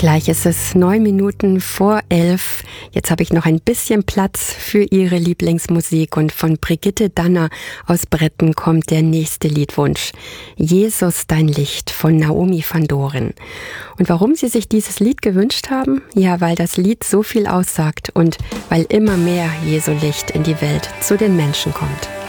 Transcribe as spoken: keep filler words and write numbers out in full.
Gleich ist es neun Minuten vor elf. Jetzt habe ich noch ein bisschen Platz für Ihre Lieblingsmusik und von Brigitte Danner aus Bretten kommt der nächste Liedwunsch. Jesus, dein Licht von Naomi van Doren. Und warum Sie sich dieses Lied gewünscht haben? Ja, weil das Lied so viel aussagt und weil immer mehr Jesu Licht in die Welt zu den Menschen kommt.